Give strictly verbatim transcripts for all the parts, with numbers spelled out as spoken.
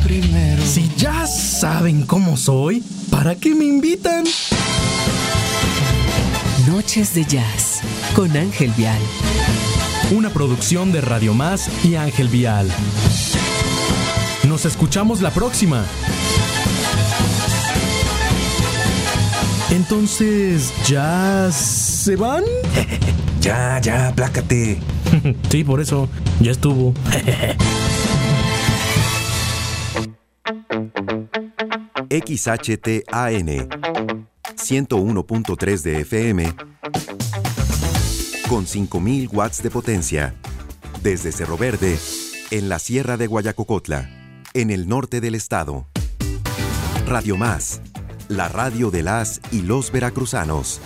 primero. Si ya saben cómo soy, ¿para qué me invitan? Noches de Jazz con Ángel Vial. Una producción de Radio Más y Ángel Vial. Nos escuchamos la próxima. Entonces, ¿ya se van? Ya, ya, aplácate. Sí, por eso, ya estuvo. X H T A N ciento uno punto tres de F M con cinco mil watts de potencia desde Cerro Verde, en la Sierra de Guayacocotla, en el norte del estado. Radio Más, la radio de las y los veracruzanos.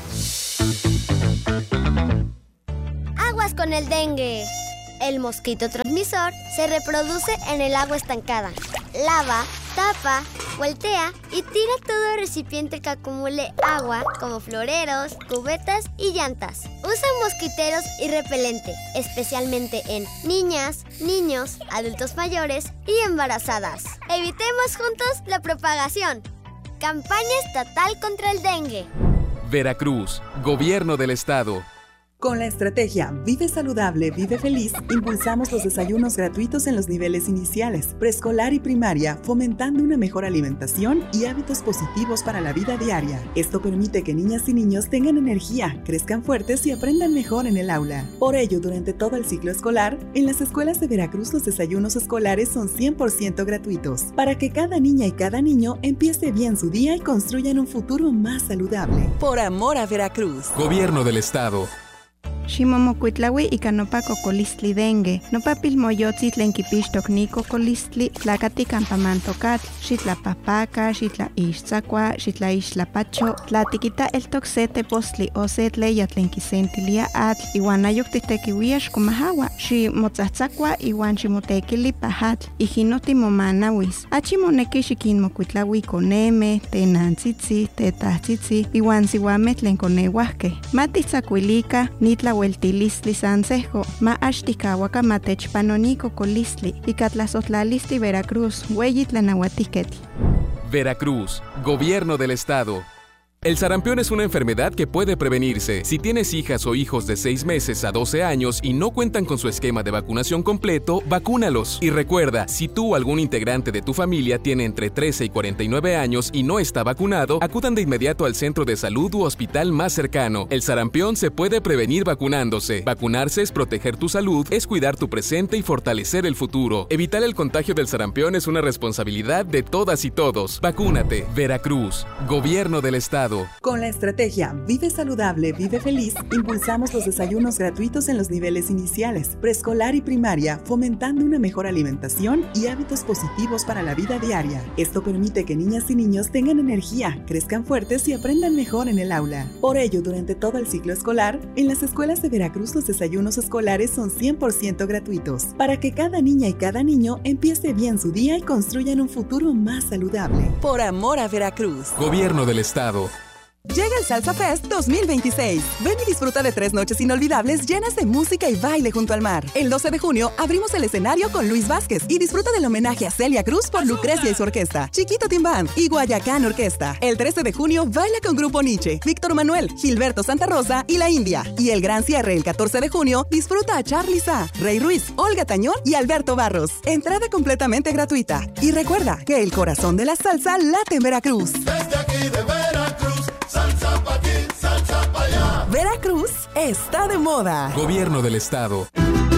Aguas con el dengue. El mosquito transmisor se reproduce en el agua estancada. Lava, tapa, voltea y tira todo recipiente que acumule agua, como floreros, cubetas y llantas. Usa mosquiteros y repelente, especialmente en niñas, niños, adultos mayores y embarazadas. Evitemos juntos la propagación. Campaña estatal contra el dengue. Veracruz, Gobierno del Estado. Con la estrategia Vive Saludable, Vive Feliz, impulsamos los desayunos gratuitos en los niveles iniciales, preescolar y primaria, fomentando una mejor alimentación y hábitos positivos para la vida diaria. Esto permite que niñas y niños tengan energía, crezcan fuertes y aprendan mejor en el aula. Por ello, durante todo el ciclo escolar, en las escuelas de Veracruz los desayunos escolares son cien por ciento gratuitos, para que cada niña y cada niño empiece bien su día y construyan un futuro más saludable. Por amor a Veracruz. Gobierno del Estado. Ximomocuitlaui ika nopa cocolistli dengue, nopa pilmoyotzi tlen kipixtok ni cocolistli, tlakati campamantokatl, xitlapahpaka, xitlaixtzakua, xitlaixtlapacho, tlatikita eltok se tepostli o se tleya tlen kisentilia atl, iwan ayok titekiuia xkomahawa, ximotzatzakua iwan ximotekili pahatl, ijino timomanawis. Achi moneki xikinmokuitlaui koneme, tenantzitzi, tetahtzitzi, iwan siuameh tlen koneuahkeh. Matitzakuilika, nitla Hueltilistli Sansejo, ma Ashtikawaka Matechpanonico Colistli, y Catlazotlalisti Veracruz, Hueyitlanauatiketl. Veracruz, Gobierno del Estado. El sarampión es una enfermedad que puede prevenirse. Si tienes hijas o hijos de seis meses a doce años y no cuentan con su esquema de vacunación completo, vacúnalos. Y recuerda, si tú o algún integrante de tu familia tiene entre trece y cuarenta y nueve años y no está vacunado, acudan de inmediato al centro de salud u hospital más cercano. El sarampión se puede prevenir vacunándose. Vacunarse es proteger tu salud, es cuidar tu presente y fortalecer el futuro. Evitar el contagio del sarampión es una responsabilidad de todas y todos. Vacúnate. Veracruz, Gobierno del Estado. Con la estrategia Vive Saludable, Vive Feliz, impulsamos los desayunos gratuitos en los niveles iniciales, preescolar y primaria, fomentando una mejor alimentación y hábitos positivos para la vida diaria. Esto permite que niñas y niños tengan energía, crezcan fuertes y aprendan mejor en el aula. Por ello, durante todo el ciclo escolar, en las escuelas de Veracruz los desayunos escolares son cien por ciento gratuitos, para que cada niña y cada niño empiece bien su día y construyan un futuro más saludable. Por amor a Veracruz. Gobierno del Estado. Llega el Salsa Fest dos mil veintiséis. Ven y disfruta de tres noches inolvidables llenas de música y baile junto al mar. El doce de junio abrimos el escenario con Luis Vázquez y disfruta del homenaje a Celia Cruz por Lucrecia y su orquesta, Chiquito Team Band y Guayacán Orquesta. El trece de junio baila con Grupo Nietzsche, Víctor Manuel, Gilberto Santa Rosa y La India. Y el gran cierre el catorce de junio disfruta a Charly Sa, Rey Ruiz, Olga Tañón y Alberto Barros. Entrada completamente gratuita. Y recuerda que el corazón de la salsa late en Veracruz. Desde aquí de Veracruz, salsa pa' aquí, salsa pa' allá. Veracruz está de moda. Gobierno del Estado.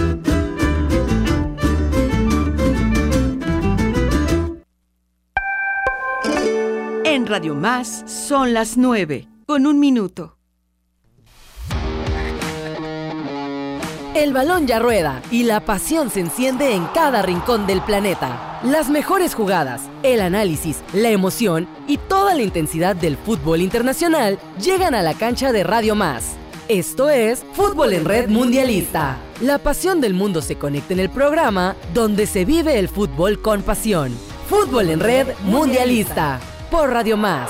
En Radio Más son las nueve, con un minuto. El balón ya rueda y la pasión se enciende en cada rincón del planeta. Las mejores jugadas, el análisis, la emoción y toda la intensidad del fútbol internacional llegan a la cancha de Radio Más. Esto es Fútbol en Red Mundialista. La pasión del mundo se conecta en el programa donde se vive el fútbol con pasión. Fútbol en Red Mundialista por Radio Más.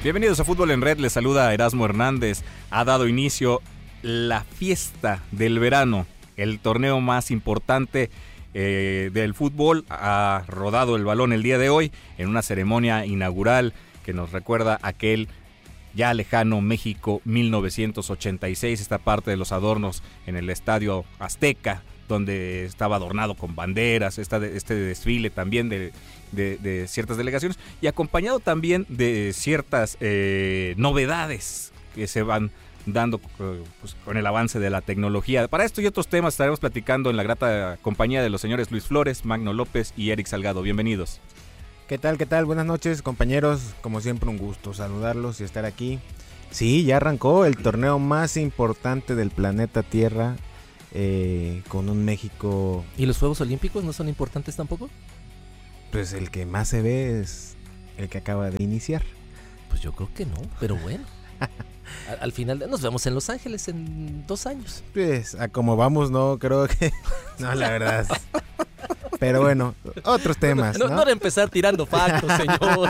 Bienvenidos a Fútbol en Red, les saluda Erasmo Hernández. Ha dado inicio la fiesta del verano, el torneo más importante eh, del fútbol. Ha rodado el balón el día de hoy en una ceremonia inaugural que nos recuerda aquel ya lejano México mil novecientos ochenta y seis, esta parte de los adornos en el Estadio Azteca, donde estaba adornado con banderas, esta, este desfile también de, de, de ciertas delegaciones y acompañado también de ciertas eh, novedades que se van dando eh, pues, con el avance de la tecnología. Para esto y otros temas estaremos platicando en la grata compañía de los señores Luis Flores, Magno López y Eric Salgado. Bienvenidos. ¿Qué tal? ¿Qué tal? Buenas noches, compañeros. Como siempre, un gusto saludarlos y estar aquí. Sí, ya arrancó el torneo más importante del planeta Tierra, eh, con un México... ¿Y los Juegos Olímpicos no son importantes tampoco? Pues el que más se ve es el que acaba de iniciar. Pues yo creo que no, pero bueno. al, al final de, nos vemos en Los Ángeles en dos años. Pues a como vamos, no, creo que... No, la verdad... Pero bueno, otros temas, ¿no? No, no era empezar tirando factos, señor.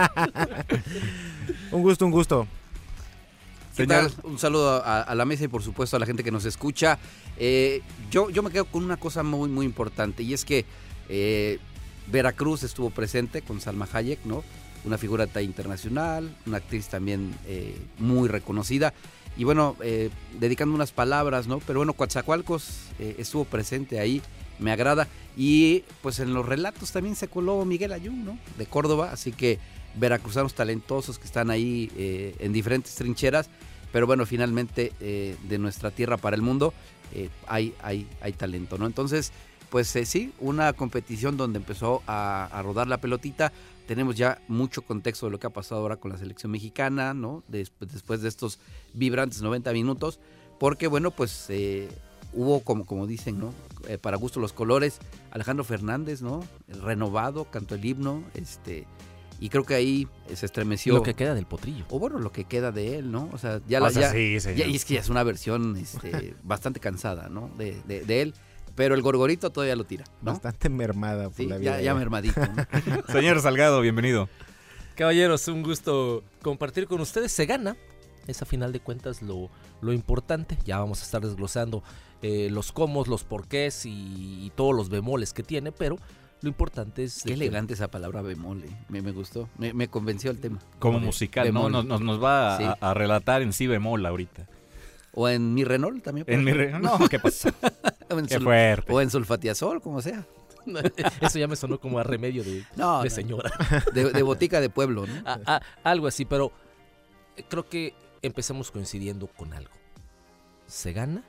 Un gusto, un gusto. ¿Qué tal? Un saludo a, a la mesa y por supuesto a la gente que nos escucha. Eh, yo, yo me quedo con una cosa muy, muy importante y es que eh, Veracruz estuvo presente con Salma Hayek, ¿no? Una figura talla internacional, una actriz también eh, muy reconocida. Y bueno, eh, dedicando unas palabras, ¿no? Pero bueno, Coatzacoalcos eh, estuvo presente ahí. Me agrada, y pues en los relatos también se coló Miguel Ayun, ¿no? De Córdoba, así que veracruzanos talentosos que están ahí eh, en diferentes trincheras, pero bueno, finalmente eh, de nuestra tierra para el mundo eh, hay, hay, hay talento, ¿no? Entonces, pues eh, sí, una competición donde empezó a, a rodar la pelotita. Tenemos ya mucho contexto de lo que ha pasado ahora con la selección mexicana, ¿no? Des, después de estos vibrantes noventa minutos, porque bueno, pues... Eh, hubo, como, como dicen, ¿no? Eh, para gusto los colores, Alejandro Fernández, ¿no? El renovado, cantó el himno, este, y creo que ahí se estremeció. Lo que queda del Potrillo. O bueno, lo que queda de él, ¿no? O sea, ya o la sea, ya, sí, ya, y es que ya es una versión este, bastante cansada, ¿no? De, de, de él. Pero el gorgorito todavía lo tira, ¿no? Bastante mermada por sí, la vida. Ya, ya mermadito, ¿no? Señor Salgado, bienvenido. Caballeros, un gusto compartir con ustedes. Se gana, es a final de cuentas lo, lo importante. Ya vamos a estar desglosando eh, los cómo, los porqués y, y todos los bemoles que tiene, pero lo importante es... Qué elegante que... esa palabra bemol, eh. me, me gustó, me, me convenció el tema. Como musical, bemol. ¿no? Nos, nos va a, sí. a relatar en sí bemol ahorita. O en mi renol también. En mi renol, no, ¿qué pasó? Qué sol, fuerte. O en sulfatiazol, como sea. Eso ya me sonó como a remedio de, no, de no. señora. De, de botica de pueblo, ¿no? A, a, algo así, pero creo que empezamos coincidiendo con algo. Se gana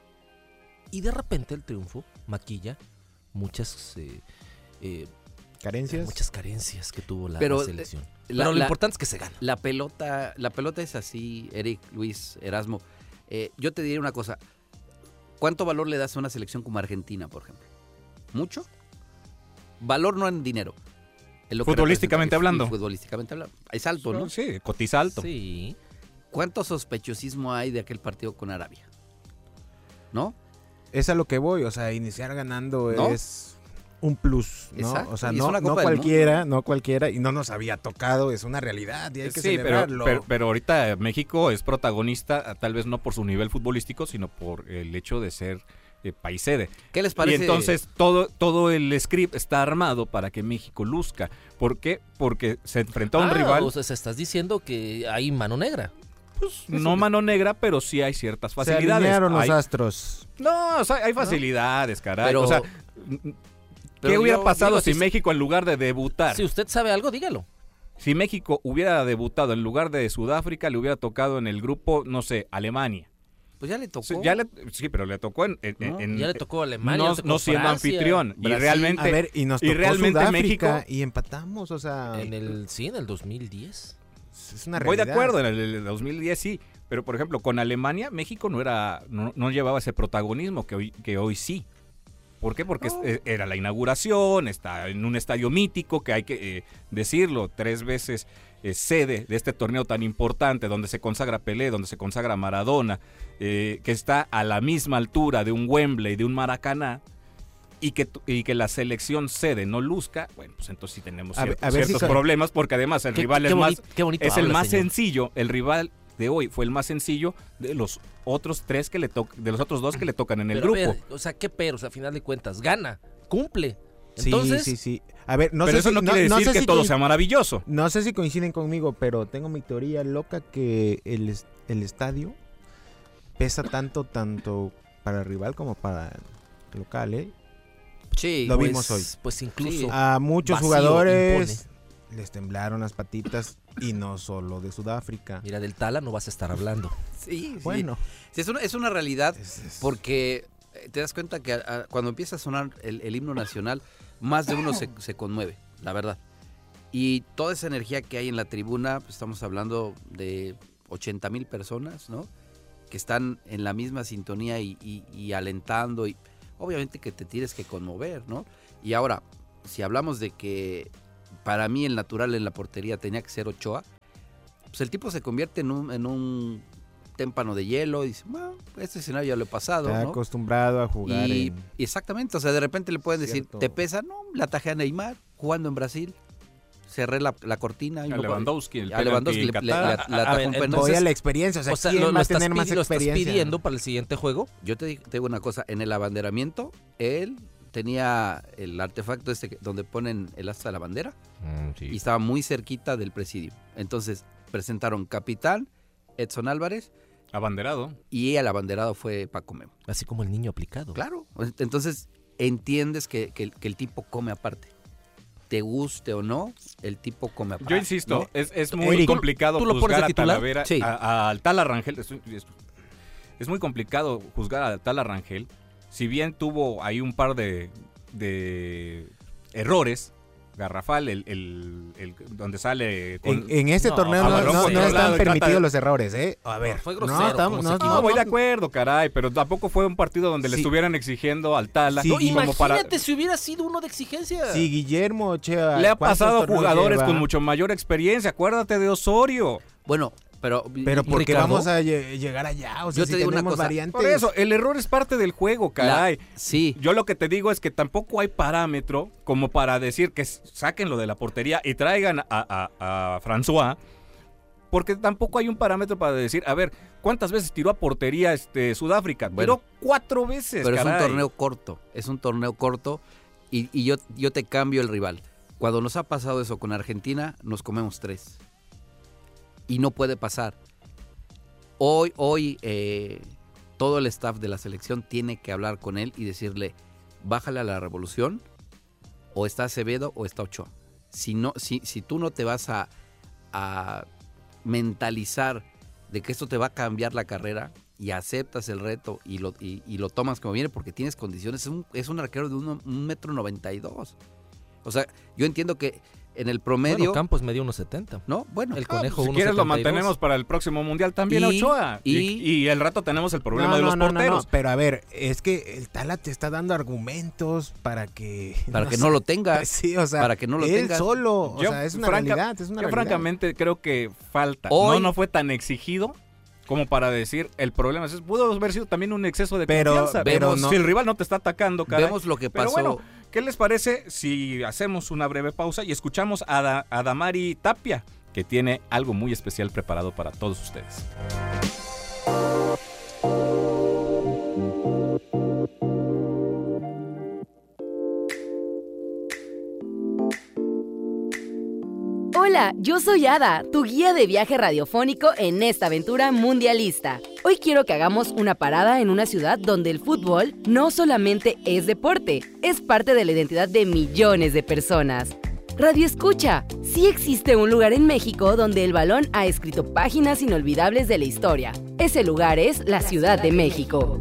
y de repente el triunfo maquilla muchas eh, eh, carencias, muchas carencias que tuvo la, pero, la selección. La, pero lo la, importante es que se gana. La pelota, la pelota es así, Eric, Luis, Erasmo. Eh, yo te diré una cosa. ¿Cuánto valor le das a una selección como Argentina, por ejemplo? ¿Mucho? Valor no en dinero. En lo futbolísticamente hablando. Futbolísticamente hablando. Es alto, ¿no? Sí, cotiza alto. Sí. ¿Cuánto sospechosismo hay de aquel partido con Arabia? ¿No? Es a lo que voy, o sea, iniciar ganando ¿no? es un plus, ¿no? Exacto. O sea, no, no cualquiera, no cualquiera, y no nos había tocado, es una realidad y hay que sí, celebrarlo. Pero, pero, pero ahorita México es protagonista, tal vez no por su nivel futbolístico, sino por el hecho de ser eh, país sede. ¿Qué les parece? Y entonces todo, todo el script está armado para que México luzca. ¿Por qué? Porque se enfrentó a un ah, rival. O sea, estás diciendo que hay mano negra. Pues, no mano negra, pero sí hay ciertas facilidades. Se alinearon los hay... astros. No, o sea, hay facilidades, ¿no? Caray. Pero, o sea, ¿qué pero hubiera yo, pasado digo, si si México en lugar de debutar? Si usted sabe algo, dígalo. Si México hubiera debutado en lugar de Sudáfrica, le hubiera tocado en el grupo, no sé, Alemania. Pues ya le tocó. Ya le, sí, pero le tocó en, en, no, en ya le tocó a Alemania, no, tocó no siendo Francia, anfitrión. Brasil, y realmente, a ver, y nos tocó y realmente Sudáfrica México y empatamos, o sea, en el sí, en el dos mil diez. Es una voy realidad. de acuerdo, en el, el dos mil diez sí, pero por ejemplo con Alemania México no era, no, no llevaba ese protagonismo que hoy, que hoy sí. ¿Por qué? Porque no. es, era la inauguración, está en un estadio mítico que hay que eh, decirlo, tres veces eh, sede de este torneo tan importante, donde se consagra Pelé, donde se consagra Maradona, eh, que está a la misma altura de un Wembley, de un Maracaná. y que, y que la selección sede no luzca, bueno, pues entonces sí tenemos A ver- ciertos, a ver si ciertos soy- problemas, porque además el Qué- rival qué es boni- más, qué bonito es el habla, más señor. sencillo, el rival de hoy fue el más sencillo de los otros tres que le tocan, de los otros dos que le tocan en el Pero, a grupo. ver, o sea, qué peros, a final de cuentas, gana, cumple. Sí, Entonces, sí, sí. A ver, no Pero sé eso si, no quiere decir sé que si todo coin- sea maravilloso. No sé si coinciden conmigo, pero tengo mi teoría loca que el, es- el estadio pesa tanto, tanto para el rival como para el local, ¿eh? Sí, Lo pues- vimos hoy. pues incluso A muchos vacío jugadores les temblaron las patitas y no solo de Sudáfrica. Mira, del Tala no vas a estar hablando. Sí, sí. Bueno. Sí, es, una, es una realidad porque eh, te das cuenta que a- a- cuando empieza a sonar el, el himno nacional, más de uno se, se conmueve, la verdad. Y toda esa energía que hay en la tribuna, pues estamos hablando de ochenta mil personas, ¿no? Que están en la misma sintonía y, y- y alentando. Y obviamente que te tienes que conmover, ¿no? Y ahora, si hablamos de que para mí el natural en la portería tenía que ser Ochoa, pues el tipo se convierte en un, en un témpano de hielo y dice, bueno, este escenario ya lo he pasado, Está ¿no? acostumbrado a jugar Y, en- y exactamente, o sea, de repente le pueden Cierto. decir, ¿te pesa? No, la atajé a Neymar jugando en Brasil. Cerré la, la cortina. y A no- Lewandowski, el a Lewandowski le, penalti le- en la, Qatar. la A atajó ver, un entonces- penal. Voy a la experiencia, o sea, O sea, ¿quién lo, va lo a estás tener más pidi- lo estás experiencia? pidiendo para el siguiente juego. Yo te, digo- te digo una cosa, en el abanderamiento, él tenía el artefacto este que- donde ponen el asta de la bandera y estaba muy cerquita del presidio. Entonces presentaron capitán Edson Álvarez. Abanderado. Y el abanderado fue Paco Memo. Así como el niño aplicado. Claro. Entonces entiendes que, que el- que el tipo come aparte. Te guste o no, el tipo come aparte. Yo insisto, ¿no? es, es muy Eric, complicado ¿tú lo pones juzgar de a titular? Talavera, Sí. a- a- al tal Arrangel. Es, es- es muy complicado juzgar al tal Arrangel. Si bien tuvo ahí un par de, de errores, garrafal, el, el, el- donde sale... Con, En, en este torneo a no, balón no- no controlado, están trata permitidos de- los errores, ¿eh? A ver, fue no, grosero, estamos- como no, se no, No, voy de no, acuerdo, caray, pero tampoco fue un partido donde le Sí. estuvieran exigiendo al Tala. Sí, No, y- como imagínate para- si hubiera sido uno de exigencia. Si Guillermo Ochoa... Le ha ¿cuántos pasado a torneos jugadores lleva? con mucho mayor experiencia. Acuérdate de Osorio. Bueno, pero... Pero y- ¿por qué Ricardo, vamos a lle- llegar allá? O sea, Yo si te digo una tenemos cosa, variantes... Por eso, el error es parte del juego, caray. La- sí. Yo lo que te digo es que tampoco hay parámetro como para decir que s- saquen lo de la portería y traigan a, a, a François, porque tampoco hay un parámetro para decir, a ver, ¿cuántas veces tiró a portería este Sudáfrica? Bueno, tiró cuatro veces, Pero es un caray. torneo corto, es un torneo corto y, y yo, yo te cambio el rival. Cuando nos ha pasado eso con Argentina, nos comemos tres. Y no puede pasar. Hoy, hoy eh, todo el staff de la selección tiene que hablar con él y decirle, bájale a la revolución, o está Acevedo o está Ochoa. Si, no, si, si tú no te vas a, a mentalizar de que esto te va a cambiar la carrera y aceptas el reto y lo, y, y lo tomas como viene porque tienes condiciones, es un, es un arquero de uno- un metro noventa y dos. O sea, yo entiendo que en el promedio... Bueno, Campos medio uno setenta. No, bueno. El Ah, conejo pues, si uno quieres lo setenta y dos. mantenemos para el próximo mundial también a Y- Ochoa. Y, y- y el rato tenemos el problema No, de no, los no, no, no, porteros. pero a ver, es que el Tala te está dando argumentos para que... Para que sé. no lo tengas. Sí, o sea, Para que no lo él tengas. solo, o Yo, sea, es una franca- realidad, es una yo realidad. francamente creo que falta. Hoy- No, no fue tan exigido como para decir el problema es pudo haber sido también un exceso de Pero- confianza. pero Vemos, no- si el rival no te está atacando, caray. Vemos lo que Pero pasó. bueno, ¿qué les parece si hacemos una breve pausa y escuchamos a, Da- a Damari Tapia, que tiene algo muy especial preparado para todos ustedes? Hola, yo soy Ada, tu guía de viaje radiofónico en esta aventura mundialista. Hoy quiero que hagamos una parada en una ciudad donde el fútbol no solamente es deporte, es parte de la identidad de millones de personas. Radio Escucha, sí existe un lugar en México donde el balón ha escrito páginas inolvidables de la historia. Ese lugar es la Ciudad de México.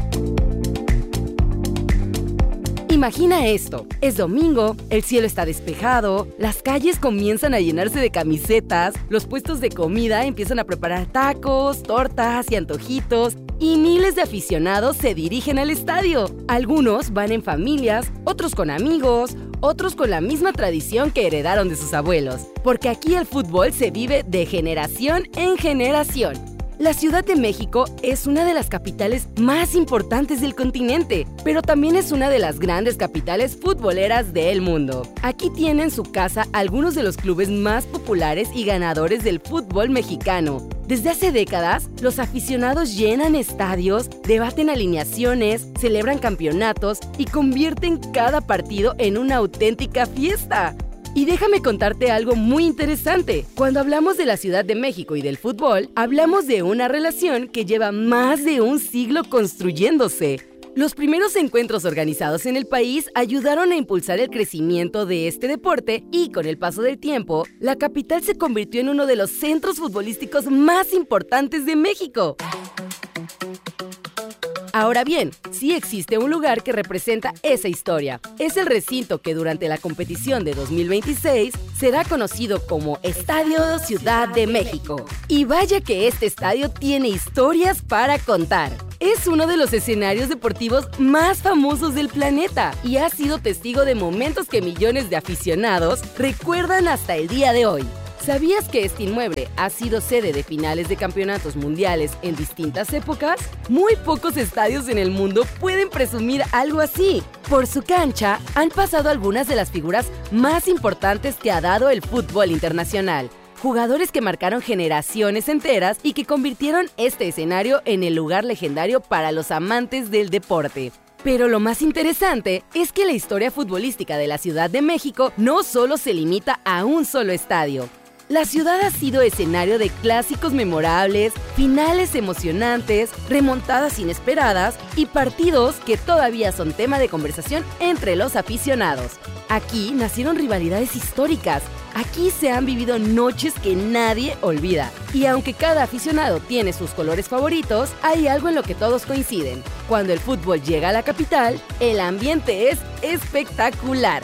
Imagina esto, es domingo, el cielo está despejado, las calles comienzan a llenarse de camisetas, los puestos de comida empiezan a preparar tacos, tortas y antojitos, y miles de aficionados se dirigen al estadio. Algunos van en familias, otros con amigos, otros con la misma tradición que heredaron de sus abuelos, porque aquí el fútbol se vive de generación en generación. La Ciudad de México es una de las capitales más importantes del continente, pero también es una de las grandes capitales futboleras del mundo. Aquí tienen su casa algunos de los clubes más populares y ganadores del fútbol mexicano. Desde hace décadas, los aficionados llenan estadios, debaten alineaciones, celebran campeonatos y convierten cada partido en una auténtica fiesta. Y déjame contarte algo muy interesante. Cuando hablamos de la Ciudad de México y del fútbol, hablamos de una relación que lleva más de un siglo construyéndose. Los primeros encuentros organizados en el país ayudaron a impulsar el crecimiento de este deporte y, con el paso del tiempo, la capital se convirtió en uno de los centros futbolísticos más importantes de México. Ahora bien, sí existe un lugar que representa esa historia. Es el recinto que durante la competición de dos mil veintiséis será conocido como Estadio Ciudad de México. Y vaya que este estadio tiene historias para contar. Es uno de los escenarios deportivos más famosos del planeta y ha sido testigo de momentos que millones de aficionados recuerdan hasta el día de hoy. ¿Sabías que este inmueble ha sido sede de finales de campeonatos mundiales en distintas épocas? Muy pocos estadios en el mundo pueden presumir algo así. Por su cancha han pasado algunas de las figuras más importantes que ha dado el fútbol internacional. Jugadores que marcaron generaciones enteras y que convirtieron este escenario en el lugar legendario para los amantes del deporte. Pero lo más interesante es que la historia futbolística de la Ciudad de México no solo se limita a un solo estadio. La ciudad ha sido escenario de clásicos memorables, finales emocionantes, remontadas inesperadas y partidos que todavía son tema de conversación entre los aficionados. Aquí nacieron rivalidades históricas, aquí se han vivido noches que nadie olvida. Y aunque cada aficionado tiene sus colores favoritos, hay algo en lo que todos coinciden. Cuando el fútbol llega a la capital, el ambiente es espectacular.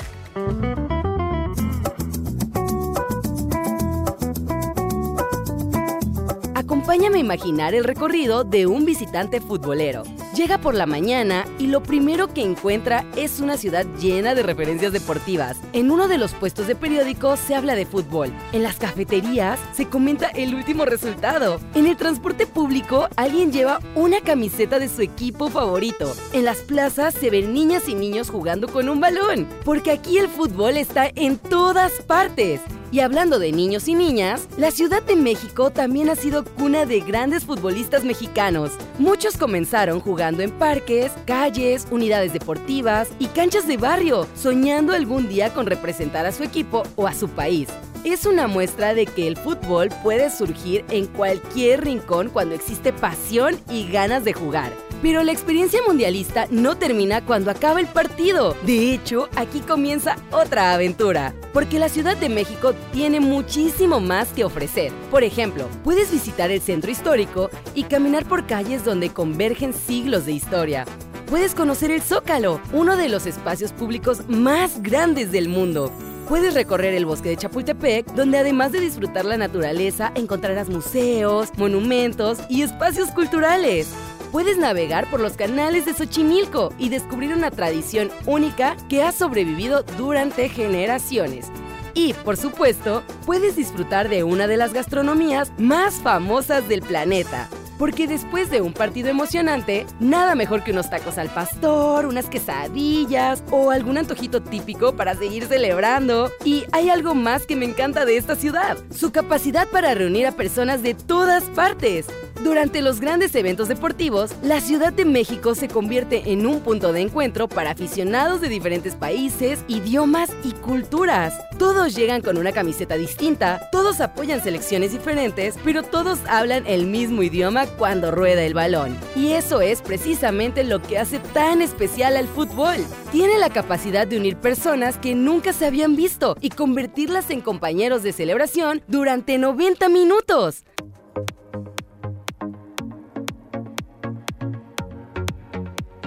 Acompáñame a imaginar el recorrido de un visitante futbolero. Llega por la mañana y lo primero que encuentra es una ciudad llena de referencias deportivas. En uno de los puestos de periódicos se habla de fútbol. En las cafeterías se comenta el último resultado. En el transporte público alguien lleva una camiseta de su equipo favorito. En las plazas se ven niñas y niños jugando con un balón. Porque aquí el fútbol está en todas partes. Y hablando de niños y niñas, la Ciudad de México también ha sido cuna de grandes futbolistas mexicanos. Muchos comenzaron jugando en parques, calles, unidades deportivas y canchas de barrio, soñando algún día con representar a su equipo o a su país. Es una muestra de que el fútbol puede surgir en cualquier rincón cuando existe pasión y ganas de jugar. Pero la experiencia mundialista no termina cuando acaba el partido. De hecho, aquí comienza otra aventura, porque la Ciudad de México tiene muchísimo más que ofrecer. Por ejemplo, puedes visitar el centro histórico y caminar por calles donde convergen siglos de historia. Puedes conocer el Zócalo, uno de los espacios públicos más grandes del mundo. Puedes recorrer el bosque de Chapultepec, donde además de disfrutar la naturaleza, encontrarás museos, monumentos y espacios culturales. Puedes navegar por los canales de Xochimilco y descubrir una tradición única que ha sobrevivido durante generaciones. Y, por supuesto, puedes disfrutar de una de las gastronomías más famosas del planeta. Porque después de un partido emocionante, nada mejor que unos tacos al pastor, unas quesadillas o algún antojito típico para seguir celebrando. Y hay algo más que me encanta de esta ciudad: su capacidad para reunir a personas de todas partes. Durante los grandes eventos deportivos, la Ciudad de México se convierte en un punto de encuentro para aficionados de diferentes países, idiomas y culturas. Todos llegan con una camiseta distinta, todos apoyan selecciones diferentes, pero todos hablan el mismo idioma cuando rueda el balón. Y eso es precisamente lo que hace tan especial al fútbol. Tiene la capacidad de unir personas que nunca se habían visto y convertirlas en compañeros de celebración durante noventa minutos.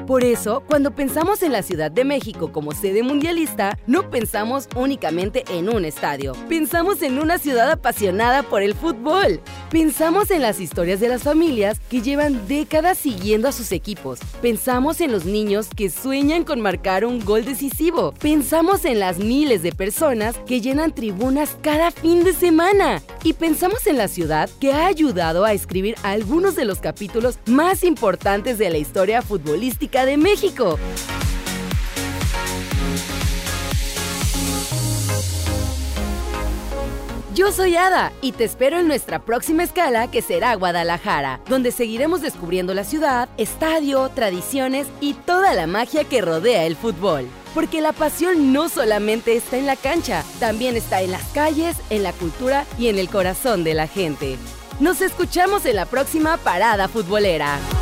Por eso, cuando pensamos en la Ciudad de México como sede mundialista, no pensamos únicamente en un estadio. Pensamos en una ciudad apasionada por el fútbol. Pensamos en las historias de las familias que llevan décadas siguiendo a sus equipos. Pensamos en los niños que sueñan con marcar un gol decisivo. Pensamos en las miles de personas que llenan tribunas cada fin de semana. Y pensamos en la ciudad que ha ayudado a escribir algunos de los capítulos más importantes de la historia futbolística de México. Yo soy Ada y te espero en nuestra próxima escala, que será Guadalajara, donde seguiremos descubriendo la ciudad, estadio, tradiciones y toda la magia que rodea el fútbol. Porque la pasión no solamente está en la cancha, también está en las calles, en la cultura y en el corazón de la gente. Nos escuchamos en la próxima Parada Futbolera.